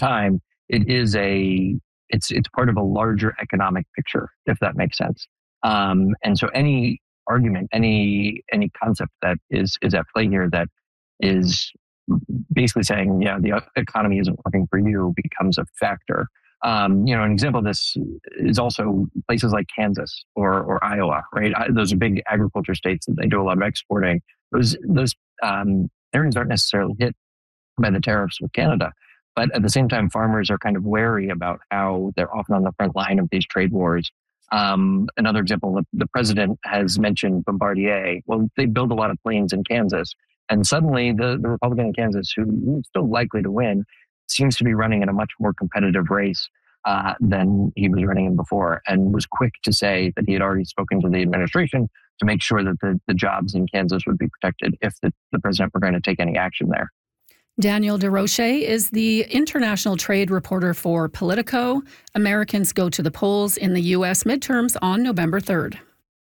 time, it's part of a larger economic picture, if that makes sense. And so any argument, any concept that is at play here that is basically saying, yeah, the economy isn't working for you becomes a factor. An example of this is also places like Kansas or Iowa, right? Those are big agriculture states that they do a lot of exporting. Those areas aren't necessarily hit by the tariffs with Canada, but at the same time, farmers are kind of wary about how they're often on the front line of these trade wars. Another example, the president has mentioned Bombardier. Well, they build a lot of planes in Kansas, and suddenly the Republican in Kansas, who is still likely to win, seems to be running in a much more competitive race than he was running in before, and was quick to say that he had already spoken to the administration to make sure that the jobs in Kansas would be protected if the president were going to take any action there. Daniel DeRoche is the international trade reporter for Politico. Americans go to the polls in the U.S. midterms on November 3rd.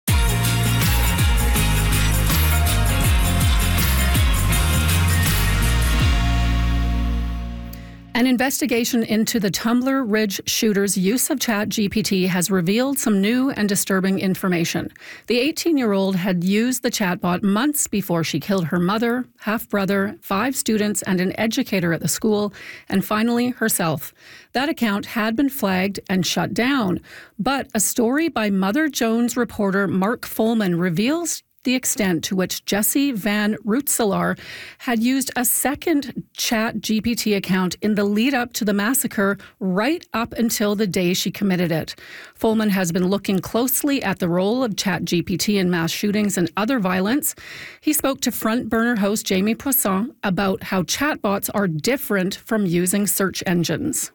An investigation into the Tumbler Ridge shooter's use of ChatGPT has revealed some new and disturbing information. The 18-year-old had used the chatbot months before she killed her mother, half-brother, 5 students, and an educator at the school, and finally herself. That account had been flagged and shut down, but a story by Mother Jones reporter Mark Folman reveals the extent to which Jesse Van Rootselaar had used a second ChatGPT account in the lead up to the massacre right up until the day she committed it. Folman has been looking closely at the role of ChatGPT in mass shootings and other violence. He spoke to Front Burner host Jamie Poisson about how chatbots are different from using search engines.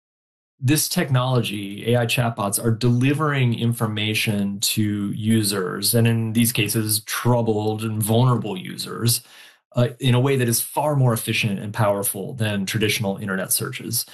This technology, AI chatbots, are delivering information to users, and in these cases, troubled and vulnerable users, in a way that is far more efficient and powerful than traditional internet searches.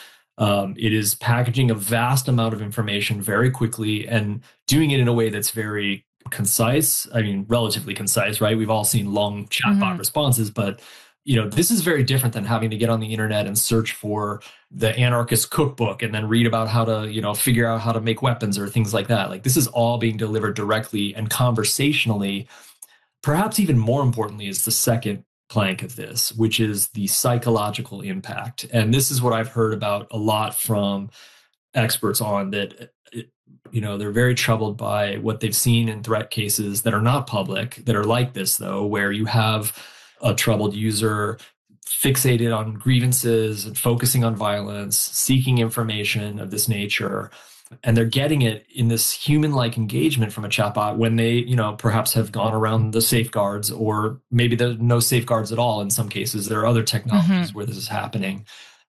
It is packaging a vast amount of information very quickly and doing it in a way that's very concise. I mean, relatively concise, right? We've all seen long chatbot responses, but this is very different than having to get on the internet and search for the anarchist cookbook and then read about how to, figure out how to make weapons or things like that. Like, this is all being delivered directly and conversationally. Perhaps even more importantly is the second plank of this, which is the psychological impact. And this is what I've heard about a lot from experts on that. They're very troubled by what they've seen in threat cases that are not public, that are like this, though, where you have a troubled user fixated on grievances and focusing on violence, seeking information of this nature. And they're getting it in this human-like engagement from a chatbot when they, perhaps have gone around the safeguards, or maybe there's no safeguards at all in some cases. There are other technologies where this is happening.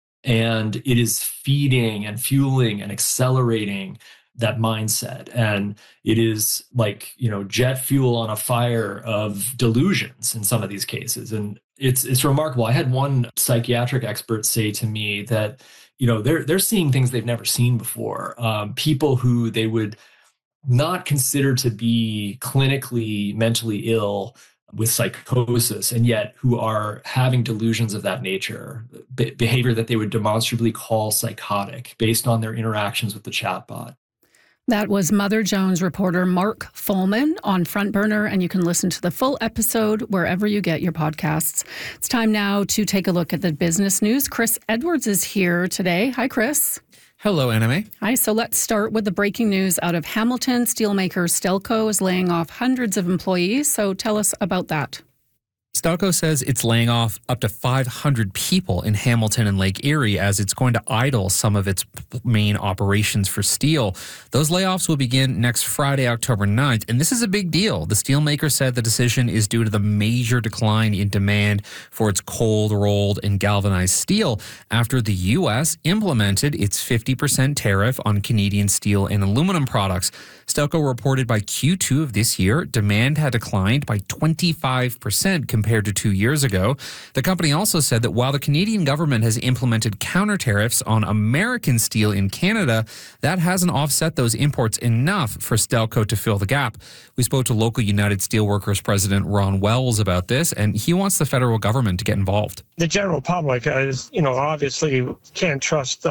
And it is feeding and fueling and accelerating that mindset. And it is like, jet fuel on a fire of delusions in some of these cases. And it's remarkable. I had one psychiatric expert say to me that, they're seeing things they've never seen before. People who they would not consider to be clinically mentally ill with psychosis, and yet who are having delusions of that nature, behavior that they would demonstrably call psychotic based on their interactions with the chatbot. That was Mother Jones reporter Mark Folman on Front Burner, and you can listen to the full episode wherever you get your podcasts. It's time now to take a look at the business news. Chris Edwards is here today. Hi, Chris. Hello, Anime. Hi, so let's start with the breaking news out of Hamilton. Steelmaker Stelco is laying off hundreds of employees, so tell us about that. Stelco says it's laying off up to 500 people in Hamilton and Lake Erie as it's going to idle some of its main operations for steel. Those layoffs will begin next Friday, October 9th, and this is a big deal. The steelmaker said the decision is due to the major decline in demand for its cold, rolled, and galvanized steel after the U.S. implemented its 50% tariff on Canadian steel and aluminum products. Stelco reported by Q2 of this year, demand had declined by 25% compared to 2 years ago. The company also said that while the Canadian government has implemented counter tariffs on American steel in Canada, that hasn't offset those imports enough for Stelco to fill the gap. We spoke to local United Steelworkers President Ron Wells about this, and he wants the federal government to get involved. The general public is, obviously can't trust